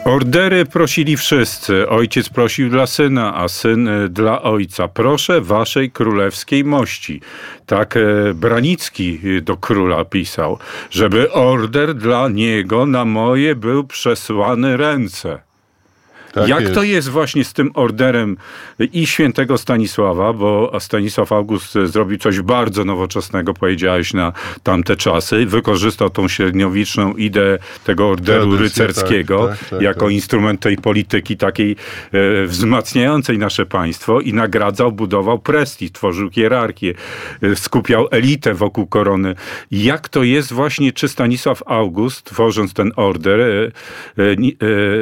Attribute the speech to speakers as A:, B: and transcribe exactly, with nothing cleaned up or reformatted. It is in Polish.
A: Ordery prosili wszyscy. Ojciec prosił dla syna, a syn dla ojca. Proszę waszej królewskiej mości. Tak Branicki do króla pisał, żeby order dla niego na moje był przesłany ręce. Tak Jak jest. to jest właśnie z tym orderem i świętego Stanisława, bo Stanisław August zrobił coś bardzo nowoczesnego, powiedziałeś, na tamte czasy. Wykorzystał tą średniowieczną ideę tego orderu Tradycje, rycerskiego tak, tak, tak, jako tak. instrument tej polityki takiej e, wzmacniającej nasze państwo i nagradzał, budował prestiż, tworzył hierarchię, e, skupiał elitę wokół korony. Jak to jest właśnie, czy Stanisław August, tworząc ten order, e, e,